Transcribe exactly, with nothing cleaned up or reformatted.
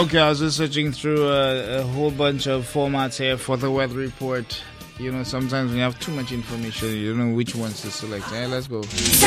Okay, I was just searching through a, a whole bunch of formats here for the weather report. You know, sometimes when you have too much information, you don't know which ones to select. Hey, let's go.